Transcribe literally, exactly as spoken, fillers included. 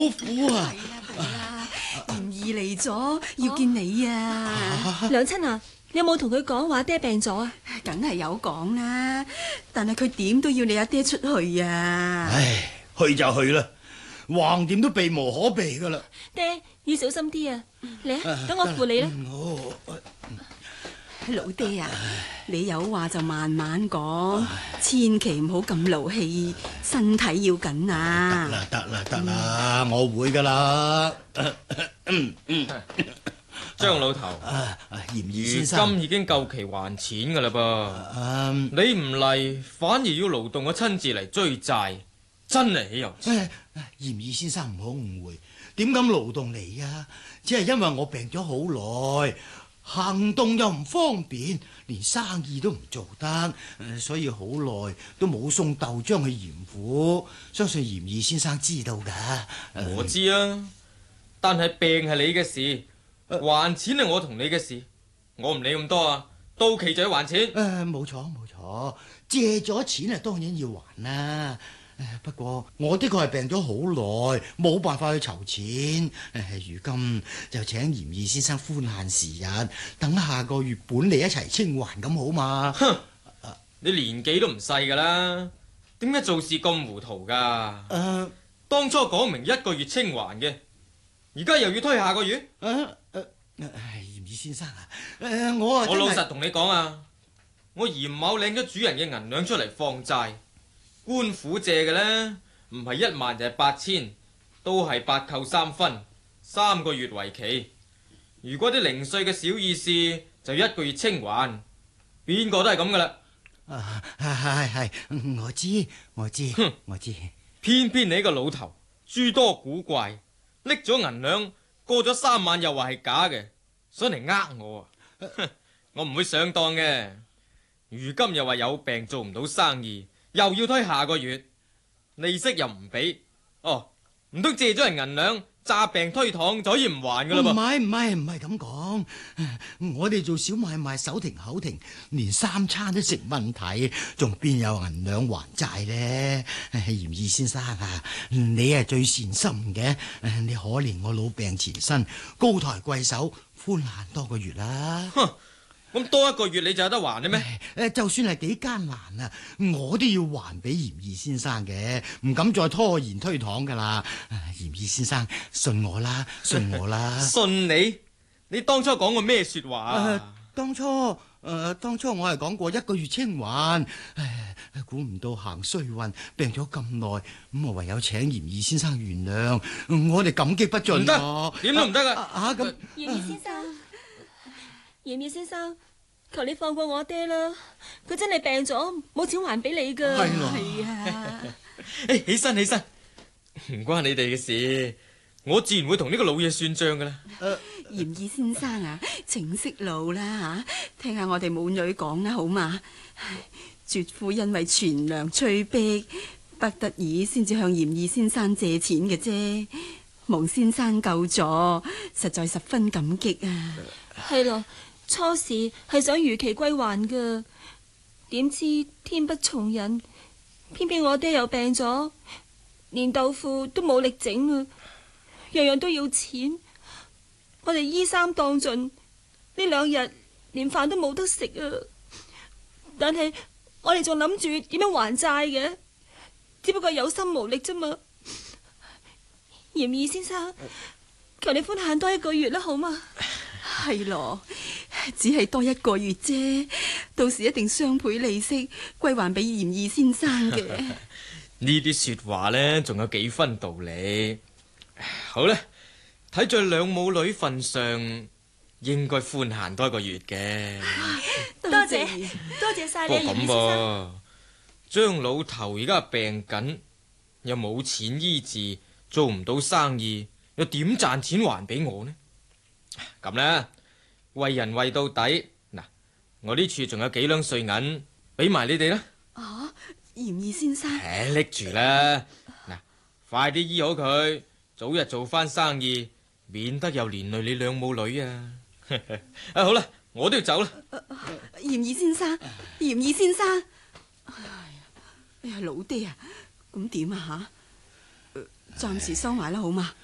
苦啊！ 係啦係啦，嚴兒嚟咗，要見你啊！ 娘親啊，你有冇同佢講話爹病咗啊？ 梗係有講啦，但係佢點都要你阿爹出去啊！ 唉，去就去啦，橫掂都避無可避噶啦。 爹要小心啲啊！嚟啊，等我扶你啦。 好， 老爹啊，你有話就慢慢講，千祈唔好咁勞氣，身體要緊啊！ 得啦得啦得啦，我會噶啦。 張老頭， 啊，嚴如二先生， 今已經夠期還錢噶啦噃， 嗯， 你唔嚟，反而要勞動我親自嚟追債，真係豈有此理！ 嚴二先生唔好誤會，點敢勞動你啊？只係因為我病咗好耐。行動又唔方便，連生意都唔做得，所以好耐都冇送豆漿去嚴府。相信嚴二先生知道噶。 我知啊，但係病係你嘅事，還錢係我同你嘅事，我唔理咁多啊。到期就要還錢。 誒，冇錯冇錯，借咗錢啊，當然要還啦。不過我的確係病咗好耐，冇辦法去籌錢。如今就請嚴二先生寬限時日，等下個月本利一齊清還咁好嘛？ 哼，你年紀都唔細噶啦，點解做事咁糊塗噶？誒、 呃， 當初講明一個月清還嘅，而家又要推下個月？ 誒誒、呃，嚴二先生啊，誒、呃、我啊， 我老實同你講啊，我嚴某領咗主人嘅銀兩出嚟放債。官府借嘅呢，唔係一萬就係八千，都係八扣三分，三個月為期。如果啲零碎嘅小意思，就一個月清還，邊個都係咁噶啦。 啊，係係，我知我知， 哼， 我知。 偏偏你個老頭諸多古怪，拎咗銀兩過咗三晚又話係假嘅，想嚟呃我啊！哼，我唔會上當嘅。如今又話有病做唔到生意。又要推下個月，利息又唔俾，哦，唔通借咗人銀兩詐病推搪就可以唔還噶啦噃？ 唔係唔係唔係咁講，我哋做小買賣手停口停，連三餐都成問題，仲邊有銀兩還債呢？嚴二先生啊，你係最善心嘅，你可憐我老病纏身，高抬貴手，寬限多個月啦。 哼！咁多一個月你就有得還嘅咩？ 誒，就算係幾艱難啊，我都要還俾嚴二先生嘅，唔敢再拖延推搪噶啦。嚴二先生，信我啦，信我啦。 信你？你當初講過咩說話啊？ 呃、當初誒、呃，當初我係講過一個月清還，唉，估唔到行衰運，病咗咁耐，咁我唯有請嚴二先生原諒，我哋感激不盡。 唔得，點都唔得噶。 啊咁， 嚴二先生。嚴二先生，求你放過我爹啦！佢真係病咗，冇錢還俾你噶。 係咯， 係啊！ 誒，起身起身，唔關你哋嘅事，我自然會同呢個老嘢算賬噶啦。 嚴二先生啊，請息怒啦吓，聽下我哋母女講啦，好嘛？絕夫因為存糧催逼，不得已先至向嚴二先生借錢嘅啫。蒙先生救助，實在十分感激啊！ 係咯。初時係想如期歸還噶，點知天不從人，偏偏我爹又病咗，連豆腐都冇力整啊，樣樣都要錢。我哋衣衫當盡，呢兩日連飯都冇得食啊！但係我哋仲諗住點樣還債嘅，只不過有心無力啫嘛。嚴二先生，求你寬限多一個月啦，好嗎？ 係咯，只係多一個月啫，到時一定雙倍利息歸還俾嚴二先生嘅。 呢啲說話呢，仲有幾分道理。好啦，睇在兩母女份上，應該寬限多一個月嘅。 多謝多謝晒你， 不過咁嚴二先生。 噃，張老頭而家病緊，又冇錢醫治，做唔到生意，又點賺錢還俾我呢？咁啦，為人為到底。嗱，我呢處仲有幾兩碎銀，俾埋你哋啦。 啊，嚴二先生， 誒，拎住啦。嗱，快啲醫好佢，早日做翻生意，免得又連累你兩母女啊。啊，好啦，我都要走啦。 嚴二先生，嚴二先生，哎呀，哎呀，老爹啊，咁點啊吓？ 暫時收埋啦，好嘛？